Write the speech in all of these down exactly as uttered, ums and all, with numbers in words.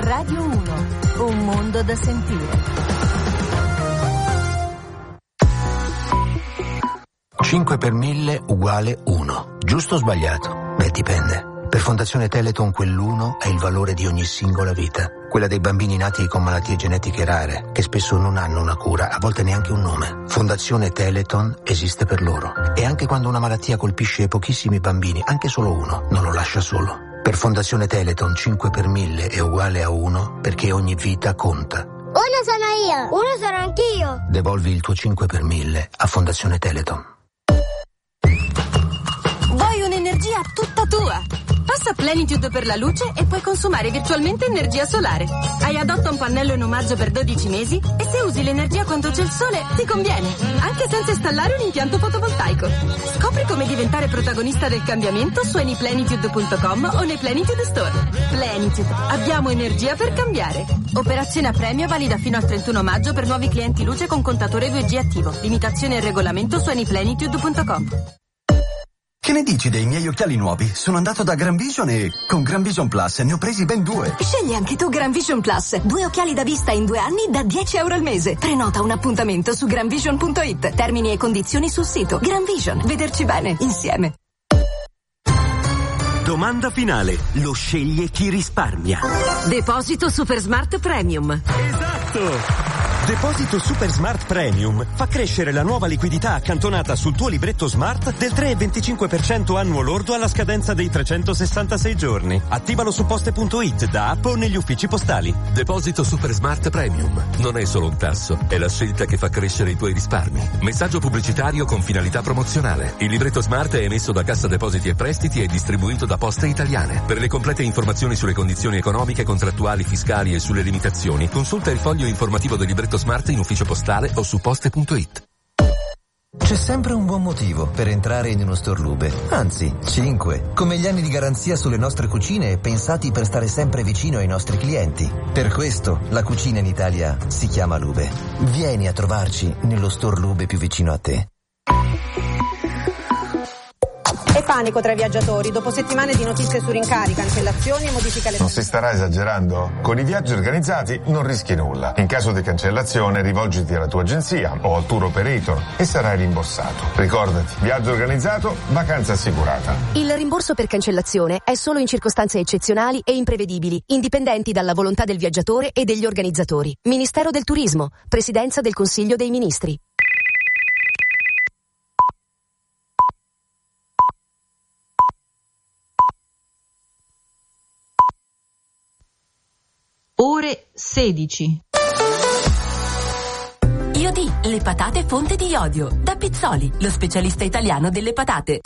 Radio uno, un mondo da sentire. cinque per mille uguale uno. Giusto o sbagliato? Beh, dipende. Per Fondazione Teleton quell'uno è il valore di ogni singola vita. Quella dei bambini nati con malattie genetiche rare, che spesso non hanno una cura, a volte neanche un nome. Fondazione Teleton esiste per loro. E anche quando una malattia colpisce pochissimi bambini, anche solo uno, non lo lascia solo. Per Fondazione Teleton cinque per mille è uguale a uno, perché ogni vita conta. Uno sono io, uno sono anch'io. Devolvi il tuo cinque per mille a Fondazione Teleton. Vuoi un'energia tutta tua? Passa Plenitude per la luce e puoi consumare virtualmente energia solare. Hai Adotta un pannello in omaggio per dodici mesi e se usi l'energia quando c'è il sole ti conviene, anche senza installare un impianto fotovoltaico. Scopri come diventare protagonista del cambiamento su anyplenitude punto com o nei Plenitude Store. Plenitude, abbiamo energia per cambiare. Operazione a premio valida fino al trentuno maggio per nuovi clienti luce con contatore due G attivo. Limitazione e regolamento su anyplenitude punto com. Che ne dici dei miei occhiali nuovi? Sono andato da Gran Vision e con Gran Vision Plus ne ho presi ben due. Scegli anche tu Gran Vision Plus. Due occhiali da vista in due anni da dieci euro al mese. Prenota un appuntamento su granvision punto it. Termini e condizioni sul sito. Gran Vision. Vederci bene insieme. Domanda finale. Lo sceglie chi risparmia. Deposito Super Smart Premium. Esatto! Deposito Super Smart Premium fa crescere la nuova liquidità accantonata sul tuo libretto Smart del tre virgola venticinque per cento annuo lordo alla scadenza dei trecentosessantasei giorni. Attivalo su poste punto it, da app o negli uffici postali. Deposito Super Smart Premium. Non è solo un tasso, è la scelta che fa crescere i tuoi risparmi. Messaggio pubblicitario con finalità promozionale. Il libretto Smart è emesso da Cassa Depositi e Prestiti e distribuito da Poste Italiane. Per le complete informazioni sulle condizioni economiche, contrattuali, fiscali e sulle limitazioni, consulta il foglio informativo del libretto Smart in ufficio postale o su poste punto it. C'è sempre un buon motivo per entrare in uno store Lube, anzi cinque, come gli anni di garanzia sulle nostre cucine pensati per stare sempre vicino ai nostri clienti. Per questo la cucina in Italia si chiama Lube. Vieni a trovarci nello store Lube più vicino a te. E panico tra i viaggiatori dopo settimane di notizie su rincari, cancellazioni e modifiche alle... Non si starà esagerando? Con i viaggi organizzati non rischi nulla. In caso di cancellazione rivolgiti alla tua agenzia o al tour operator e sarai rimborsato. Ricordati, viaggio organizzato, vacanza assicurata. Il rimborso per cancellazione è solo in circostanze eccezionali e imprevedibili, indipendenti dalla volontà del viaggiatore e degli organizzatori. Ministero del Turismo, Presidenza del Consiglio dei Ministri. Ore sedici. Iodi, le patate fonte di iodio. Da Pizzoli, lo specialista italiano delle patate.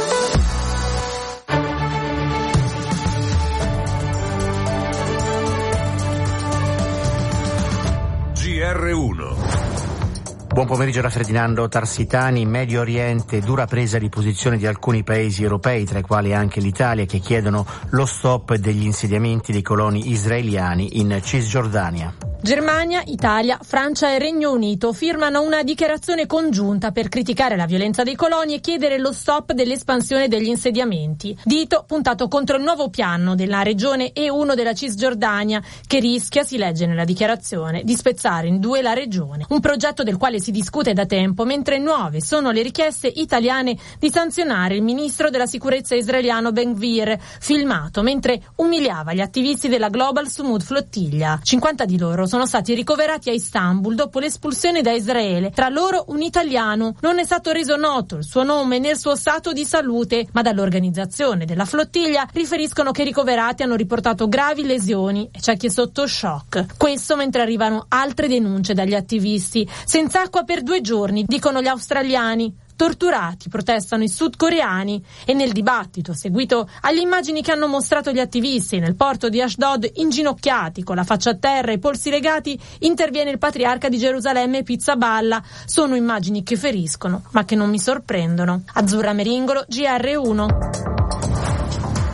G R uno. Buon pomeriggio da Ferdinando Tarsitani. Medio Oriente, dura presa di posizione di alcuni paesi europei, tra i quali anche l'Italia, che chiedono lo stop degli insediamenti dei coloni israeliani in Cisgiordania. Germania, Italia, Francia e Regno Unito firmano una dichiarazione congiunta per criticare la violenza dei coloni e chiedere lo stop dell'espansione degli insediamenti. Dito puntato contro il nuovo piano della regione E uno della Cisgiordania, che rischia, si legge nella dichiarazione, di spezzare in due la regione. Un progetto del quale si discute da tempo, mentre nuove sono le richieste italiane di sanzionare il ministro della sicurezza israeliano Ben Gvir, filmato mentre umiliava gli attivisti della Global Sumud Flottiglia. cinquanta di loro sono stati ricoverati a Istanbul dopo l'espulsione da Israele, tra loro un italiano. Non è stato reso noto il suo nome né il suo stato di salute, ma dall'organizzazione della flottiglia riferiscono che i ricoverati hanno riportato gravi lesioni e c'è chi è sotto shock. Questo mentre arrivano altre denunce dagli attivisti. Senza acqua per due giorni, dicono gli australiani. Torturati, protestano i sudcoreani, e nel dibattito seguito alle immagini che hanno mostrato gli attivisti nel porto di Ashdod inginocchiati con la faccia a terra e i polsi legati, interviene il patriarca di Gerusalemme Pizzaballa. Sono immagini che feriscono ma che non mi sorprendono. Azzurra Meringolo, G R uno.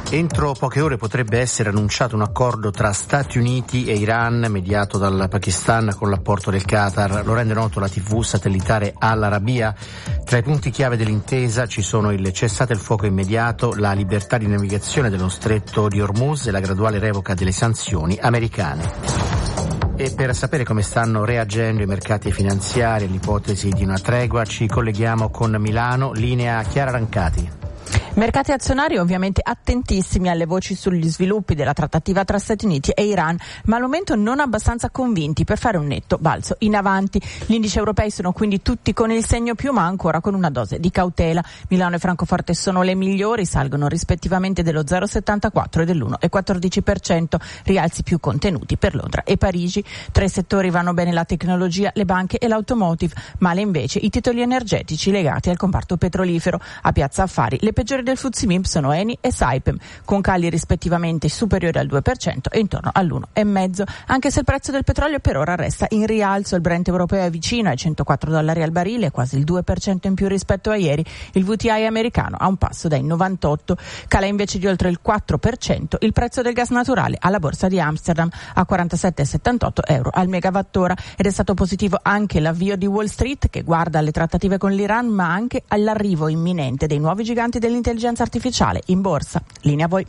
Entro poche ore potrebbe essere annunciato un accordo tra Stati Uniti e Iran mediato dal Pakistan con l'apporto del Qatar. Lo rende noto la tivù satellitare Al Arabiya. Tra i punti chiave dell'intesa ci sono il cessate il fuoco immediato, la libertà di navigazione dello stretto di Hormuz e la graduale revoca delle sanzioni americane. E per sapere come stanno reagendo i mercati finanziari all'ipotesi di una tregua ci colleghiamo con Milano, linea Chiara Rancati. Mercati azionari ovviamente attentissimi alle voci sugli sviluppi della trattativa tra Stati Uniti e Iran, ma al momento non abbastanza convinti per fare un netto balzo in avanti. Gli indici europei sono quindi tutti con il segno più, ma ancora con una dose di cautela. Milano e Francoforte sono le migliori, salgono rispettivamente dello zero virgola settantaquattro e dell'uno virgola quattordici per cento, rialzi più contenuti per Londra e Parigi. Tra i settori vanno bene la tecnologia, le banche e l'automotive, male invece i titoli energetici legati al comparto petrolifero. A Piazza Affari le peggiori del F T S E M I B sono Eni e Saipem, con cali rispettivamente superiori al due per cento e intorno all'uno virgola cinque per cento, anche se il prezzo del petrolio per ora resta in rialzo. Il Brent europeo è vicino ai centoquattro dollari al barile, quasi il due per cento in più rispetto a ieri. Il W T I americano ha un passo dai novantotto, cala invece di oltre il quattro per cento il prezzo del gas naturale alla borsa di Amsterdam a quarantasette virgola settantotto euro al megawattora, ed è stato positivo anche l'avvio di Wall Street, che guarda alle trattative con l'Iran ma anche all'arrivo imminente dei nuovi giganti dell'intelligenza artificiale in borsa. Linea a voi.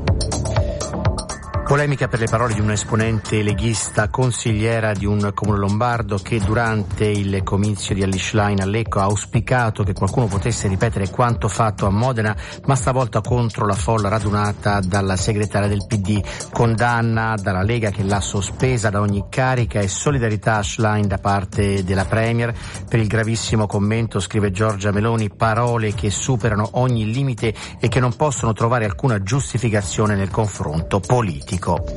Polemica per le parole di un esponente leghista, consigliera di un comune lombardo, che durante il comizio di Elly Schlein a Lecco ha auspicato che qualcuno potesse ripetere quanto fatto a Modena, ma stavolta contro la folla radunata dalla segretaria del P D. Condanna dalla Lega, che l'ha sospesa da ogni carica, e solidarietà a Schlein da parte della Premier. Per il gravissimo commento scrive Giorgia Meloni: parole che superano ogni limite e che non possono trovare alcuna giustificazione nel confronto politico.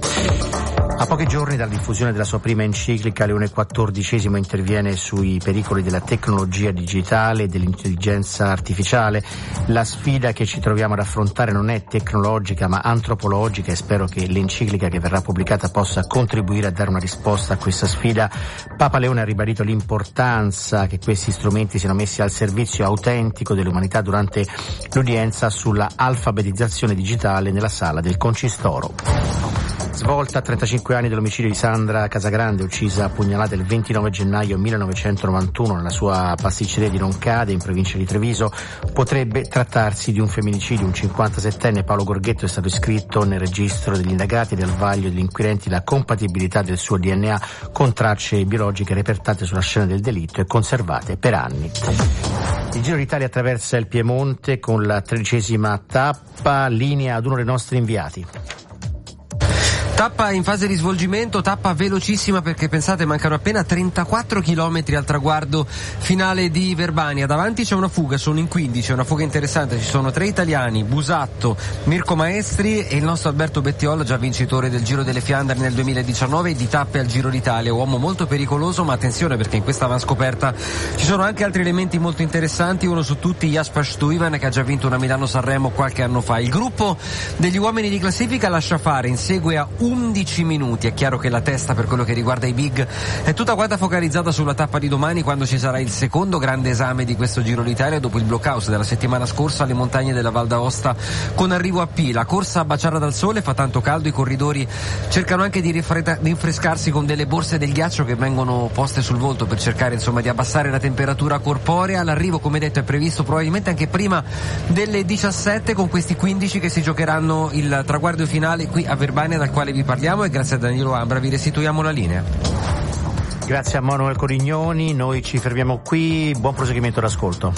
A pochi giorni dalla diffusione della sua prima enciclica, Leone quattordicesimo interviene sui pericoli della tecnologia digitale e dell'intelligenza artificiale. La sfida che ci troviamo ad affrontare non è tecnologica ma antropologica, e spero che l'enciclica che verrà pubblicata possa contribuire a dare una risposta a questa sfida. Papa Leone ha ribadito l'importanza che questi strumenti siano messi al servizio autentico dell'umanità durante l'udienza sulla alfabetizzazione digitale nella sala del Concistoro. Svolta a trentacinque anni dell'omicidio di Sandra Casagrande, uccisa a pugnalate il ventinove gennaio millenovecentonovantuno nella sua pasticceria di Roncade, in provincia di Treviso. Potrebbe trattarsi di un femminicidio. Un cinquantasettenne, Paolo Gorghetto, è stato iscritto nel registro degli indagati ed al vaglio degli inquirenti la compatibilità del suo D N A con tracce biologiche repertate sulla scena del delitto e conservate per anni. Il Giro d'Italia attraversa il Piemonte con la tredicesima tappa, linea ad uno dei nostri inviati. Tappa in fase di svolgimento, tappa velocissima perché pensate mancano appena trentaquattro chilometri al traguardo finale di Verbania. Davanti c'è una fuga, sono in quindici, è una fuga interessante, ci sono tre italiani, Busatto, Mirko Maestri e il nostro Alberto Bettiola, già vincitore del Giro delle Fiandre nel duemiladiciannove e di tappe al Giro d'Italia. Uomo molto pericoloso, ma attenzione perché in questa avanscoperta ci sono anche altri elementi molto interessanti, uno su tutti Jasper Stuyven, che ha già vinto una Milano-Sanremo qualche anno fa. Il gruppo degli uomini di classifica lascia fare, insegue a undici minuti. È chiaro che la testa, per quello che riguarda i big, è tutta quanta focalizzata sulla tappa di domani, quando ci sarà il secondo grande esame di questo Giro d'Italia dopo il blockhouse della settimana scorsa alle montagne della Val d'Aosta con arrivo a Pila. Corsa a baciare dal sole, fa tanto caldo, i corridori cercano anche di rinfrescarsi con delle borse del ghiaccio che vengono poste sul volto per cercare insomma di abbassare la temperatura corporea. L'arrivo, come detto, è previsto probabilmente anche prima delle diciassette, con questi quindici che si giocheranno il traguardo finale qui a Verbania, dal quale vi parliamo, e grazie a Danilo Ambra vi restituiamo la linea. Grazie a Manuel Corignoni, noi ci fermiamo qui, buon proseguimento d'ascolto.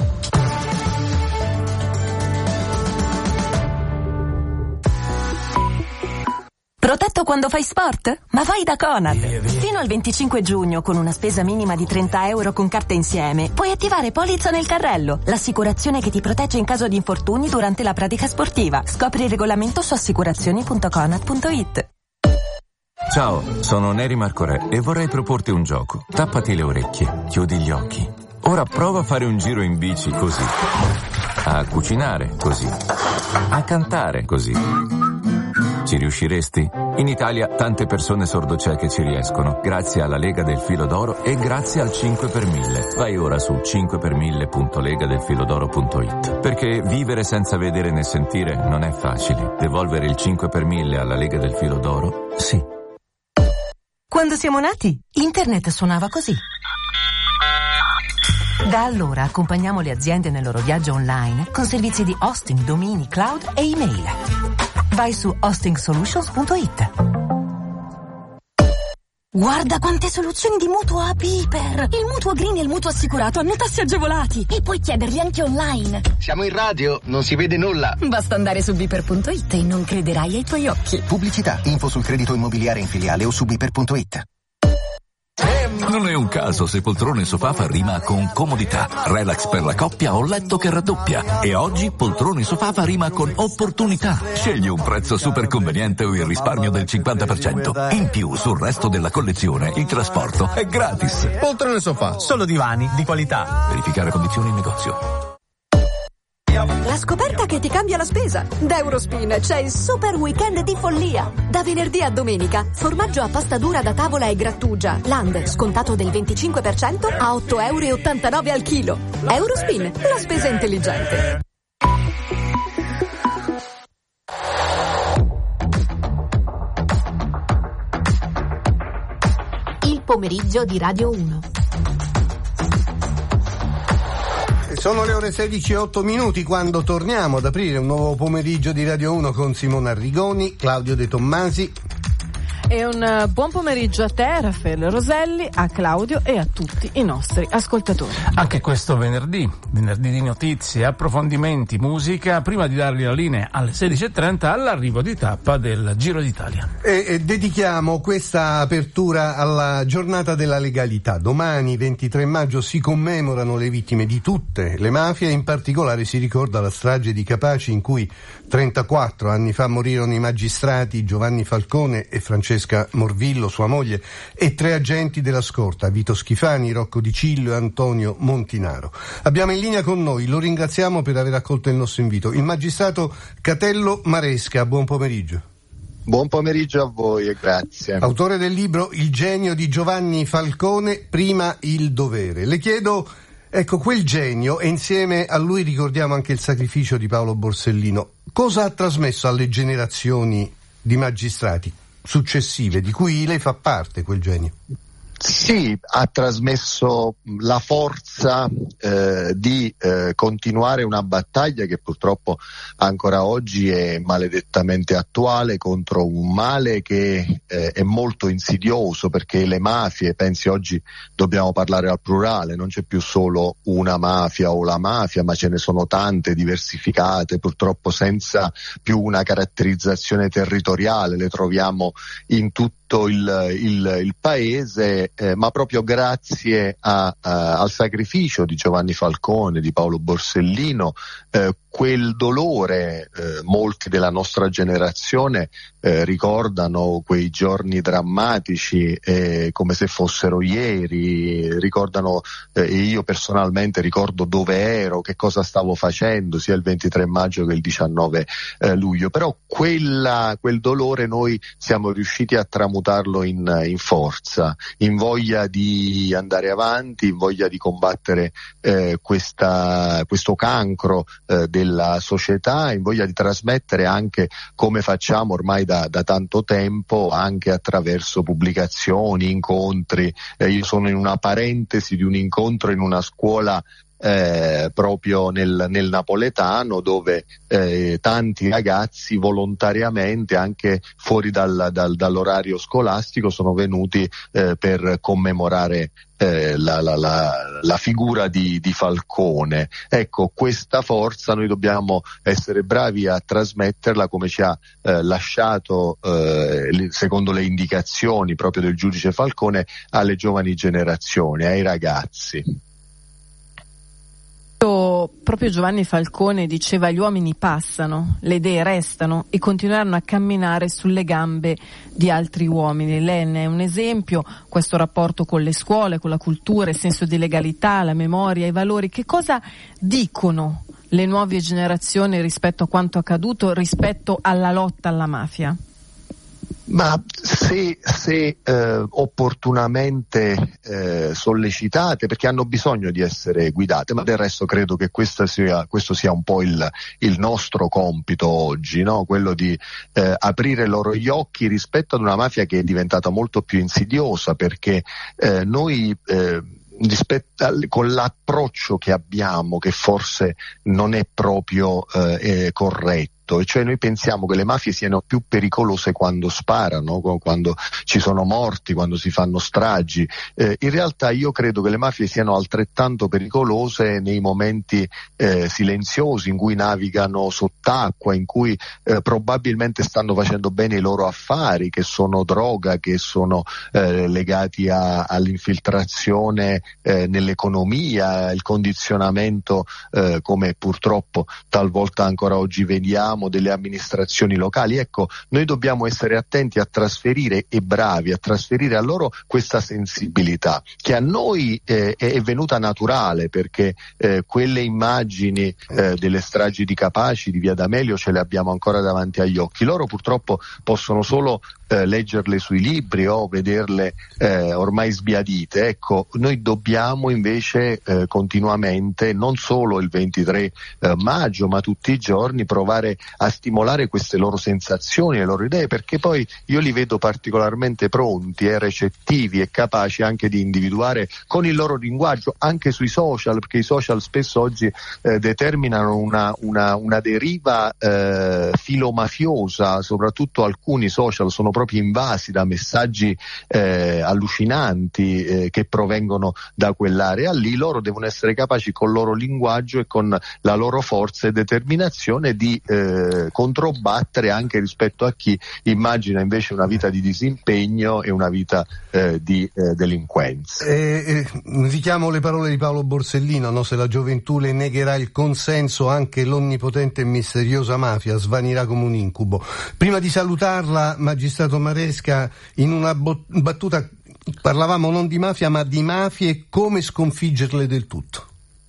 Protetto quando fai sport? Ma vai da Conad! Fino al venticinque giugno, con una spesa minima di trenta euro con carta insieme, puoi attivare Polizza nel carrello, l'assicurazione che ti protegge in caso di infortuni durante la pratica sportiva. Scopri il regolamento su assicurazioni punto conad punto it. Ciao, sono Neri Marco Re e vorrei proporti un gioco. Tappati le orecchie, chiudi gli occhi. Ora prova a fare un giro in bici così, a cucinare così, a cantare così. Ci riusciresti? In Italia tante persone sordocieche ci riescono, grazie alla Lega del Filo d'Oro e grazie al cinque per mille. Vai ora su cinque per mille punto legadelfilodoro punto it. Perché vivere senza vedere né sentire non è facile. Devolvere il cinque per mille alla Lega del Filo d'Oro, sì. Quando siamo nati, internet suonava così. Da allora accompagniamo le aziende nel loro viaggio online con servizi di hosting, domini, cloud e email. Vai su hosting solutions punto it. Guarda quante soluzioni di mutuo a Piper! Il mutuo green e il mutuo assicurato hanno tassi agevolati e puoi chiederli anche online. Siamo in radio, non si vede nulla. Basta andare su biper punto it e non crederai ai tuoi occhi. Pubblicità, info sul credito immobiliare in filiale o su biper punto it. Non è un caso se poltrone sofà fa rima con comodità, relax per la coppia o letto che raddoppia. E oggi poltrone sofà fa rima con opportunità. Scegli un prezzo super conveniente o il risparmio del cinquanta per cento. In più, sul resto della collezione, il trasporto è gratis. Poltrone sofà, solo divani di qualità. Verificare condizioni in negozio. La scoperta che ti cambia la spesa. Da Eurospin c'è il super weekend di follia. Da venerdì a domenica, formaggio a pasta dura da tavola e grattugia Land scontato del venticinque per cento a otto virgola ottantanove euro al chilo. Eurospin, la spesa intelligente. Il pomeriggio di Radio uno. Sono le ore sedici e otto minuti quando torniamo ad aprire un nuovo pomeriggio di Radio uno con Simona Arrigoni, Claudio De Tommasi. E un buon pomeriggio a te, Raffaele Roselli, a Claudio e a tutti i nostri ascoltatori. Anche questo venerdì, venerdì di notizie, approfondimenti, musica, prima di dargli la linea alle sedici e trenta all'arrivo di tappa del Giro d'Italia. E, e dedichiamo questa apertura alla giornata della legalità. Domani, ventitré maggio, si commemorano le vittime di tutte le mafie, in particolare si ricorda la strage di Capaci in cui trentaquattro anni fa morirono i magistrati Giovanni Falcone e Francesca Morvillo, sua moglie, e tre agenti della scorta, Vito Schifani, Rocco Di Ciglio e Antonio Montinaro. Abbiamo in linea con noi, lo ringraziamo per aver accolto il nostro invito, il magistrato Catello Maresca. Buon pomeriggio. Buon pomeriggio a voi e grazie. Autore del libro Il genio di Giovanni Falcone, prima il dovere. Le chiedo, ecco, quel genio, e insieme a lui ricordiamo anche il sacrificio di Paolo Borsellino, cosa ha trasmesso alle generazioni di magistrati successive, di cui lei fa parte, quel genio? Sì, ha trasmesso la forza eh, di eh, continuare una battaglia che purtroppo ancora oggi è maledettamente attuale contro un male che eh, è molto insidioso, perché le mafie, pensi oggi dobbiamo parlare al plurale, non c'è più solo una mafia o la mafia, ma ce ne sono tante diversificate, purtroppo senza più una caratterizzazione territoriale, le troviamo in tutto Il, il, il paese, eh, ma proprio grazie a, a, al sacrificio di Giovanni Falcone, di Paolo Borsellino, eh, quel dolore, eh, molti della nostra generazione eh, ricordano quei giorni drammatici eh, come se fossero ieri, ricordano, eh, e io personalmente ricordo dove ero, che cosa stavo facendo, sia il ventitré maggio che il diciannove eh, luglio, però quella, quel dolore noi siamo riusciti a tramutarlo in, in forza, in voglia di andare avanti, in voglia di combattere eh, questa, questo cancro eh, della società, in voglia di trasmettere anche, come facciamo ormai da, da tanto tempo, anche attraverso pubblicazioni, incontri. Eh, io sono in una parentesi di un incontro in una scuola Eh, proprio nel, nel napoletano, dove eh, tanti ragazzi volontariamente, anche fuori dal, dal, dall'orario scolastico, sono venuti eh, per commemorare eh, la, la, la, la figura di, di Falcone. Ecco, questa forza noi dobbiamo essere bravi a trasmetterla, come ci ha eh, lasciato, eh, secondo le indicazioni proprio del giudice Falcone, alle giovani generazioni, ai ragazzi. Proprio Giovanni Falcone diceva: gli uomini passano, le idee restano e continueranno a camminare sulle gambe di altri uomini. Lei ne è un esempio, questo rapporto con le scuole, con la cultura, il senso di legalità, la memoria, i valori. Che cosa dicono le nuove generazioni rispetto a quanto accaduto, rispetto alla lotta alla mafia? Ma se, se eh, opportunamente eh, sollecitate, perché hanno bisogno di essere guidate, ma del resto credo che questa sia, questo sia un po' il, il nostro compito oggi, no? Quello di eh, aprire loro gli occhi rispetto ad una mafia che è diventata molto più insidiosa, perché eh, noi eh, rispetto a, con l'approccio che abbiamo, che forse non è proprio eh, corretto, e cioè noi pensiamo che le mafie siano più pericolose quando sparano, quando ci sono morti, quando si fanno stragi. Eh, in realtà io credo che le mafie siano altrettanto pericolose nei momenti eh, silenziosi, in cui navigano sott'acqua, in cui eh, probabilmente stanno facendo bene i loro affari, che sono droga, che sono eh, legati a, all'infiltrazione eh, nell'economia, il condizionamento eh, come purtroppo talvolta ancora oggi vediamo delle amministrazioni locali. Ecco, noi dobbiamo essere attenti a trasferire e bravi a trasferire a loro questa sensibilità che a noi eh, è venuta naturale, perché eh, quelle immagini eh, delle stragi di Capaci, di Via D'Amelio, ce le abbiamo ancora davanti agli occhi. Loro purtroppo possono solo eh, leggerle sui libri o vederle eh, ormai sbiadite. Ecco, noi dobbiamo invece eh, continuamente, non solo il ventitré eh, maggio, ma tutti i giorni, provare a stimolare queste loro sensazioni, le loro idee, perché poi io li vedo particolarmente pronti e recettivi e capaci anche di individuare con il loro linguaggio, anche sui social, perché i social spesso oggi eh, determinano una, una, una deriva eh, filomafiosa, soprattutto alcuni social sono proprio invasi da messaggi eh, allucinanti eh, che provengono da quell'area lì. Loro devono essere capaci con il loro linguaggio e con la loro forza e determinazione di eh, controbattere anche rispetto a chi immagina invece una vita di disimpegno e una vita eh, di eh, delinquenza. Eh, eh, richiamo le parole di Paolo Borsellino, no? Se la gioventù le negherà il consenso, anche l'onnipotente e misteriosa mafia svanirà come un incubo. Prima di salutarla, magistrato Maresca, in una bo- battuta parlavamo non di mafia ma di mafie e come sconfiggerle del tutto.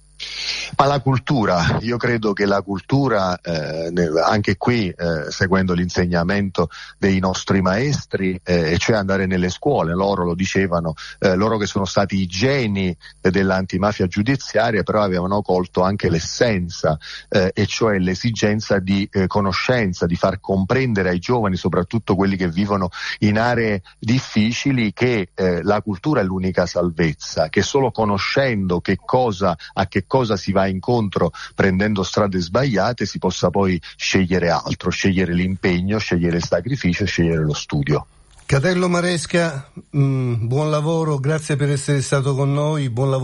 Ma la cultura, io credo che la cultura, eh, anche qui eh, seguendo l'insegnamento dei nostri maestri, eh, cioè andare nelle scuole, loro lo dicevano, eh, loro che sono stati i geni dell'antimafia giudiziaria, però avevano colto anche l'essenza, eh, e cioè l'esigenza di eh, conoscenza, di far comprendere ai giovani, soprattutto quelli che vivono in aree difficili, che eh, la cultura è l'unica salvezza, che solo conoscendo che cosa, a che cosa si va incontro prendendo strade sbagliate, si possa poi scegliere altro, scegliere l'impegno, scegliere il sacrificio, scegliere lo studio. Catello Maresca, mh, buon lavoro, grazie per essere stato con noi, buon lavoro.